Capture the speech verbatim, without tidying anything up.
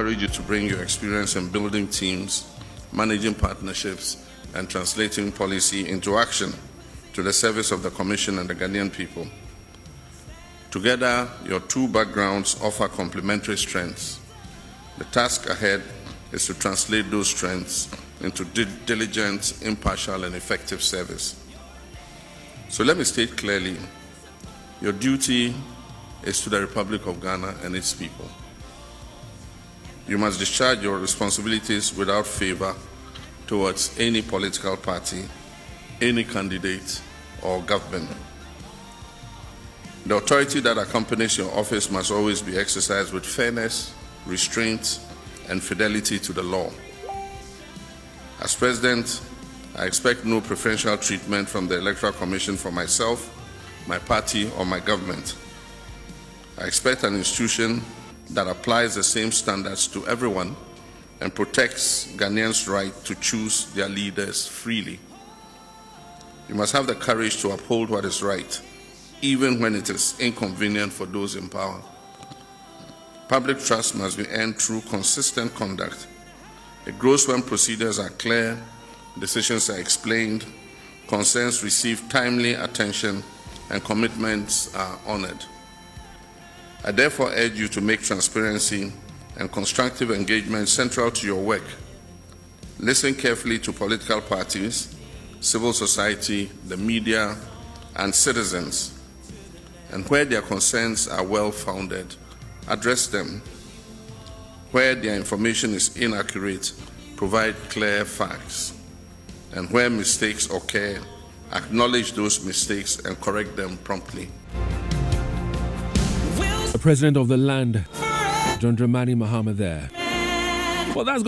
encourage you to bring your experience in building teams, managing partnerships, and translating policy into action to the service of the Commission and the Ghanaian people. Together, your two backgrounds offer complementary strengths. The task ahead is to translate those strengths into diligent, impartial, and effective service. So let me state clearly, your duty is to the Republic of Ghana and its people. You must discharge your responsibilities without favor towards any political party, any candidate, or government. The authority that accompanies your office must always be exercised with fairness, restraint, and fidelity to the law. As President, I expect no preferential treatment from the Electoral Commission for myself, my party, or my government. I expect an institution that applies the same standards to everyone and protects Ghanaians' right to choose their leaders freely. You must have the courage to uphold what is right, even when it is inconvenient for those in power. Public trust must be earned through consistent conduct. It grows when procedures are clear, decisions are explained, concerns receive timely attention, and commitments are honored. I therefore urge you to make transparency and constructive engagement central to your work. Listen carefully to political parties, civil society, the media, and citizens. And where their concerns are well-founded, address them. Where their information is inaccurate, provide clear facts. And where mistakes occur, acknowledge those mistakes and correct them promptly. The President of the land, John Dramani Mahama there. Well, that's